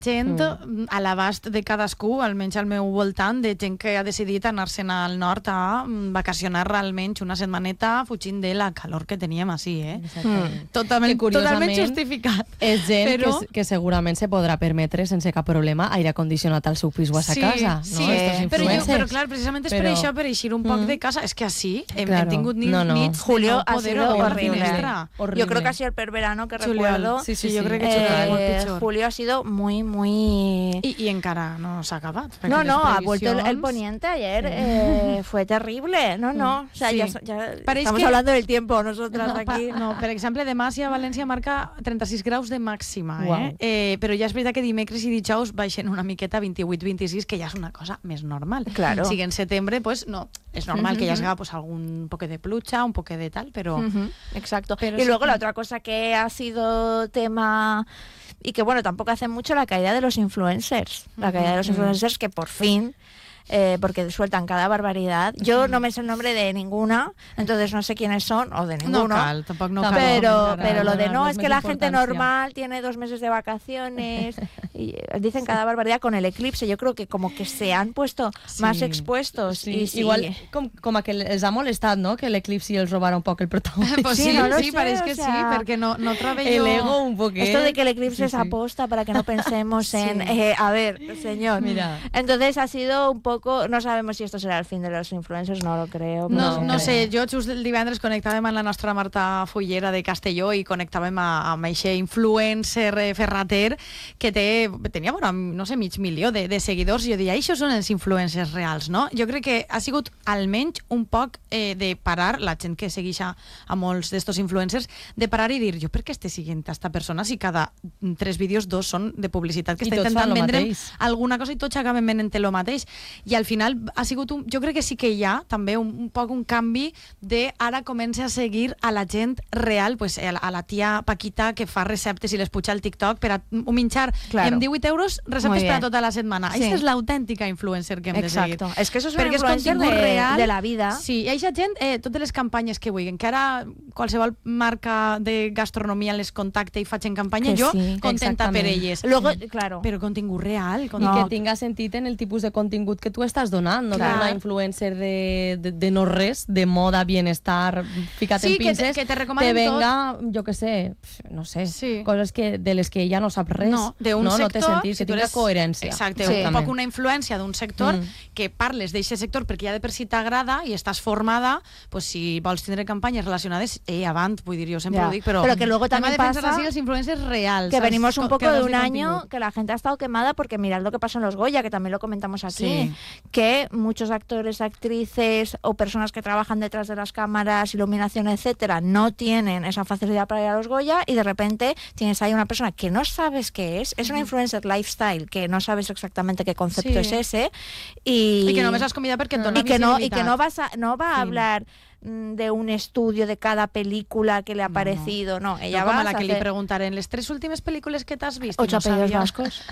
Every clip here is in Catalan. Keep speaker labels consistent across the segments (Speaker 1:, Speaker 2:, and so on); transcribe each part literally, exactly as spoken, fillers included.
Speaker 1: gent mm. a l'abast de cadascú, almenys al meu voltant, de gent que ha decidit anar-se'n al nord a vacacionar almenys una setmaneta fugint de la calor que teníem així, eh? Mm. Totalment, totalment justificat.
Speaker 2: És gent
Speaker 1: però...
Speaker 2: que, que segurament se podrà permetre sense cap problema aire condicionat al seu pis o a sa
Speaker 1: sí,
Speaker 2: casa.
Speaker 1: Sí,
Speaker 2: no?
Speaker 1: sí. Però, jo, però clar, precisament és però... per això, per eixir un poc mm. de casa. És que així hem,
Speaker 2: claro.
Speaker 1: hem tingut nits
Speaker 2: no, no.
Speaker 1: nits
Speaker 3: Julio
Speaker 1: de no
Speaker 3: ha sido horrible.
Speaker 1: horrible.
Speaker 3: Yo creo que ha sido el peor verano que
Speaker 1: Julián.
Speaker 3: recuerdo.
Speaker 1: Sí, sí, sí, yo creo que
Speaker 3: eh, Julio ha sido muy, muy...
Speaker 1: Y, y encara no s'ha acabat.
Speaker 3: No, no, ha vuelto el, el poniente ayer. Sí. Eh, fue terrible. No, no. O sea,
Speaker 1: sí.
Speaker 3: ya, ya estamos
Speaker 1: que...
Speaker 3: hablando del tiempo nosotras
Speaker 1: no,
Speaker 3: aquí.
Speaker 1: Pa, no, per exemple, demà si a València marca trenta-sis graus de màxima, eh?
Speaker 2: Wow.
Speaker 1: eh? Però ja és veritat que dimecres i dijous baixen una miqueta vint-i-vuit vint-i-sis, que ja és una cosa més normal.
Speaker 3: Claro.
Speaker 1: Si en setembre, pues no, es normal uh-huh. que ya se haga pues algún poco de plucha, un poco de tal, pero...
Speaker 3: Uh-huh. Exacto.
Speaker 1: Pero
Speaker 3: y
Speaker 1: sí.
Speaker 3: luego la otra cosa que ha sido tema... Y que, bueno, tampoco hace mucho la caída de los influencers. La uh-huh. caída de los influencers que por fin... Eh, porque sueltan cada barbaridad. Yo no me sé el nombre de ninguna, entonces no sé quiénes son, o de ninguno.
Speaker 1: No cal, tampoco no cal.
Speaker 3: Pero, pero lo de no, es que la gente normal tiene dos meses de vacaciones y dicen cada barbaridad con el eclipse. Yo creo que como que se han puesto sí, más expuestos.
Speaker 2: Sí.
Speaker 3: Y sí.
Speaker 2: Igual com, com a que els ha molestat, no?, que l'eclipsi els robara un poc el protagonisme.
Speaker 1: Pues sí,
Speaker 3: sí, no lo
Speaker 1: sí,
Speaker 3: sé,
Speaker 1: parece que
Speaker 3: o sea,
Speaker 1: sí, porque no, no trabe yo...
Speaker 2: El ego un poquet.
Speaker 3: Esto de que el eclipse
Speaker 2: sí,
Speaker 3: es
Speaker 2: sí.
Speaker 3: aposta para que no pensemos
Speaker 1: sí.
Speaker 3: en... Eh, a ver, señor.
Speaker 2: Mira.
Speaker 3: Entonces ha sido un poco... No sabemos si esto será el fin de los influencers, no lo creo.
Speaker 1: No,
Speaker 3: no,
Speaker 1: no
Speaker 3: creo.
Speaker 1: sé, jo just el divendres connectàvem amb la nostra Marta Fullera de Castelló i connectàvem a, amb aquest influencer eh, ferrater que té, tenia, bueno, no sé, mig milió de, de seguidors, i jo deia, això són els influencers reals, no? Jo crec que ha sigut almenys un poc eh, de parar, la gent que segueix a, a molts d'estos influencers, de parar i dir, jo per què estic seguint a esta persona si cada tres vídeos dos són de publicitat que
Speaker 2: I
Speaker 1: està
Speaker 2: tots
Speaker 1: intentant
Speaker 2: fan lo
Speaker 1: vendre
Speaker 2: mateix.
Speaker 1: alguna cosa i tots acaben venent lo mateix, i al final ha sigut un, jo crec que sí que hi ha també un, un poc un canvi de ara comença a seguir a la gent real, pues, a, la, a la tia Paquita que fa receptes i les puja al TikTok per a un minxar
Speaker 3: claro.
Speaker 1: amb divuit euros receptes per a tota la setmana.
Speaker 3: Sí.
Speaker 1: Aquesta és l'autèntica influencer que hem
Speaker 3: Exacto.
Speaker 1: de seguir.
Speaker 3: És que eso es
Speaker 1: perquè
Speaker 3: un influencer
Speaker 1: és
Speaker 3: de,
Speaker 1: real,
Speaker 3: de la vida.
Speaker 1: Sí, i aquesta gent, eh, totes les campanyes que vulguin, que ara qualsevol marca de gastronomia les contacte i facin campanya,
Speaker 3: que
Speaker 1: jo
Speaker 3: sí,
Speaker 1: contenta per elles.
Speaker 3: Luego, claro.
Speaker 1: Però contingut real.
Speaker 2: I
Speaker 1: contingut...
Speaker 2: que tinga sentit en el tipus de contingut que tu estàs donant, no
Speaker 1: Clar.
Speaker 2: una influencer de, de, de no res, de moda, bienestar, ficat
Speaker 1: sí,
Speaker 2: en pinces,
Speaker 1: que te, que te recomanen
Speaker 2: te venga, tot. Jo que sé, no sé,
Speaker 1: sí.
Speaker 2: coses que, de les que ella no sap res.
Speaker 1: No, d'un
Speaker 2: no,
Speaker 1: sector...
Speaker 2: No té sentit,
Speaker 1: si
Speaker 2: que tinga
Speaker 1: eres,
Speaker 2: coherència.
Speaker 1: Exacte,
Speaker 3: sí.
Speaker 1: un poc una influència d'un sector
Speaker 2: mm.
Speaker 1: que parles d'aquest sector perquè ja de per si t'agrada i estàs formada, pues si vols tindre campanyes relacionades, eh, avant, vull dir, jo sempre
Speaker 3: ya.
Speaker 1: ho dic, però...
Speaker 3: Pero que luego también pasa...
Speaker 1: así los influencers reals.
Speaker 3: Que
Speaker 1: ¿sabes?
Speaker 3: venimos un poco
Speaker 1: que
Speaker 3: de un año que la gente ha estado quemada porque mirad lo que pasó en los Goya, que también lo comentamos aquí,
Speaker 1: sí.
Speaker 3: que muchos actores, actrices o personas que trabajan detrás de las cámaras, iluminación, etcétera, no tienen esa facilidad para ir a los Goya y de repente tienes ahí una persona que no sabes qué es, es una influencer lifestyle que no sabes exactamente qué concepto
Speaker 1: sí.
Speaker 3: es ese y,
Speaker 1: y que no ves las comidas porque
Speaker 3: y que no y que no vas a no va a sí. hablar de un estudio de cada película que le ha
Speaker 1: no.
Speaker 3: parecido, no, ella
Speaker 1: no
Speaker 3: va
Speaker 1: com a la
Speaker 3: a
Speaker 1: que
Speaker 3: hacer...
Speaker 1: li preguntarem les tres últimes pel·lícules que t'has vist.
Speaker 3: Ocho
Speaker 1: no
Speaker 3: apellidos
Speaker 1: sabia.
Speaker 3: vascos.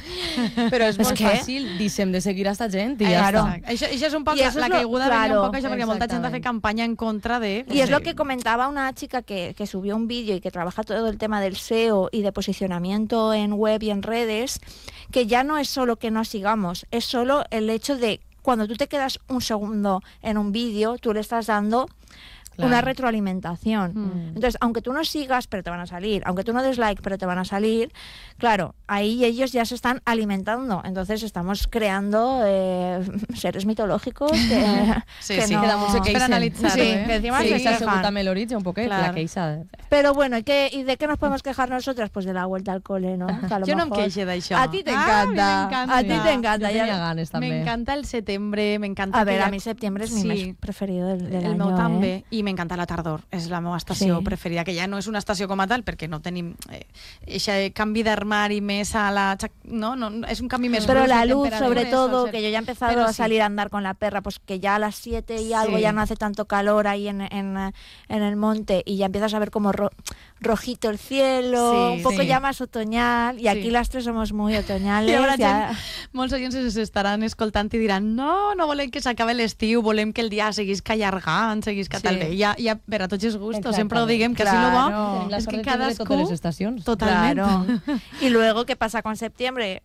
Speaker 2: Però és, és molt
Speaker 3: que...
Speaker 2: fàcil, deixem de seguir a esta gent i
Speaker 1: eh,
Speaker 2: ja
Speaker 1: claro.
Speaker 2: està.
Speaker 1: Això, això és un poc
Speaker 3: I
Speaker 1: la,
Speaker 3: eso
Speaker 1: la
Speaker 3: es lo-
Speaker 1: caiguda
Speaker 3: claro,
Speaker 1: venia un poc això, perquè molta gent ha fet campanya en contra de...
Speaker 3: Y es lo que comentaba una chica que, que subió un vídeo y que trabaja todo el tema del S E O y de posicionamiento en web y en redes, que ya no es solo que nos sigamos, es solo el hecho de cuando tú te quedas un segundo en un vídeo, tú le estás dando
Speaker 2: Claro.
Speaker 3: una retroalimentación.
Speaker 1: Mm.
Speaker 3: Entonces, aunque tú no sigas, pero te van a salir, aunque tú no des like, pero te van a salir, claro, ahí ellos ya se están alimentando. Entonces estamos creando eh, seres mitològicos que,
Speaker 1: sí,
Speaker 3: que
Speaker 1: sí,
Speaker 3: no...
Speaker 2: queda molt
Speaker 1: per analitzar,
Speaker 3: sí,
Speaker 1: eh?
Speaker 3: que encima
Speaker 2: Sí,
Speaker 3: se
Speaker 2: s'ha
Speaker 3: quejan.
Speaker 2: segut també l'origen un poquet,
Speaker 1: Clar.
Speaker 2: la queixa.
Speaker 3: Pero bueno, ¿y, qué, ¿y de qué nos podemos quejar nosotras? Pues de la vuelta al cole, ¿no? Que a lo
Speaker 1: Jo no em
Speaker 3: mejor-
Speaker 1: queixe d'això.
Speaker 3: A ti te
Speaker 1: Ah,
Speaker 3: encanta.
Speaker 1: m'encanta.
Speaker 3: A ti te encanta.
Speaker 2: Jo
Speaker 3: ya-
Speaker 2: tenia ganes també.
Speaker 1: M'encanta el setembre, m'encanta...
Speaker 3: A ver,
Speaker 1: que
Speaker 3: a
Speaker 1: ja-
Speaker 3: mí septiembre es mi
Speaker 1: Sí.
Speaker 3: mes preferido del, del
Speaker 1: el
Speaker 3: año.
Speaker 1: meu
Speaker 3: ¿eh?
Speaker 1: també, i m'encanta la tardor, és la meva estació
Speaker 3: Sí.
Speaker 1: preferida, que ja no és una estació com a tal, perquè no tenim aquest canvi d'armari més a la... No, no, és un canvi més
Speaker 3: Pero
Speaker 1: brusc
Speaker 3: la
Speaker 1: de
Speaker 3: luz,
Speaker 1: temperatures,
Speaker 3: sobre todo,
Speaker 1: o sea,
Speaker 3: que yo ya he empezado
Speaker 1: pero
Speaker 3: a
Speaker 1: sí.
Speaker 3: salir a andar con la perra, pues que ya a las siete y algo
Speaker 1: Sí.
Speaker 3: ya no hace tanto calor ahí en, en, en el monte y ya empiezas a ver como ro- rojito el cielo,
Speaker 1: Sí,
Speaker 3: un poco
Speaker 1: sí.
Speaker 3: ya más otoñal, y
Speaker 1: Sí.
Speaker 3: aquí las tres somos muy otoñales.
Speaker 1: I ara
Speaker 3: ya-
Speaker 1: gent, molts oients s'estaran escoltant i diran no, no volem que s'acabe l'estiu, volem que el dia seguisca allargant, seguisca
Speaker 2: Sí.
Speaker 1: tal bé. Ja, ja per a tots els gustos,
Speaker 2: Exactament.
Speaker 1: sempre ho diguem, que
Speaker 3: Claro.
Speaker 1: si lo
Speaker 2: Tenim
Speaker 1: bo
Speaker 2: la
Speaker 1: és
Speaker 2: sort
Speaker 1: que
Speaker 2: de tindre
Speaker 1: cadascú...
Speaker 2: totes les estacions.
Speaker 1: Totalment.
Speaker 3: Claro. Y luego, ¿qué pasa con septiembre?